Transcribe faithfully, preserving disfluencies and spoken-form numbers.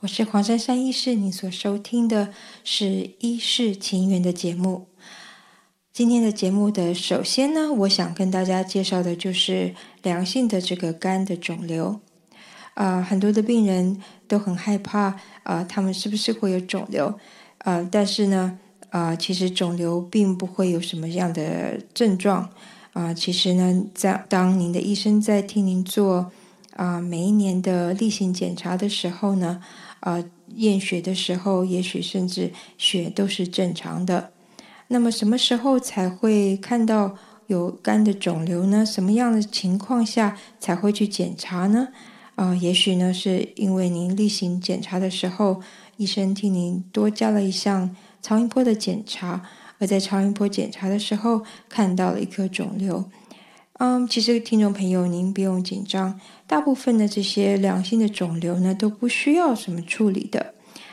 我是黄珊珊医师，你所收听的是医事情缘的节目。今天的节目的首先呢，我想跟大家介绍的就是良性的这个肝的肿瘤。呃，很多的病人都很害怕，呃，他们是不是会有肿瘤？呃，但是呢，呃，其实肿瘤并不会有什么样的症状。啊、其实呢，在当您的医生在替您做啊、每一年的例行检查的时候呢，呃，验血的时候，也许甚至血都是正常的。那么什么时候才会看到有肝的肿瘤呢？什么样的情况下才会去检查呢？啊、也许呢，是因为您例行检查的时候，医生替您多加了一项超音波的检查，而在超音波检查的时候看到了一颗肿瘤。嗯，其实听众朋友您不用紧张，大部分的这些良性的肿瘤呢都不需要什么处理的。